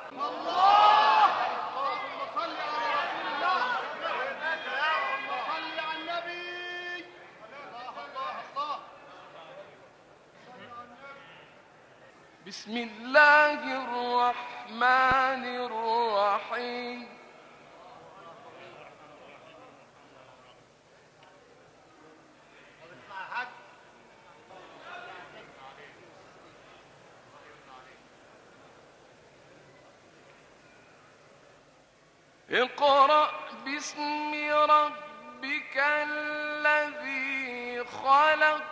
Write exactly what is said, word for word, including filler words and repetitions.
الله. اللهم صل على رسول الله. اللهم صل على النبي. الله الله الله. بسم الله الرحمن الرحيم. اقرأ باسم ربك الذي خلق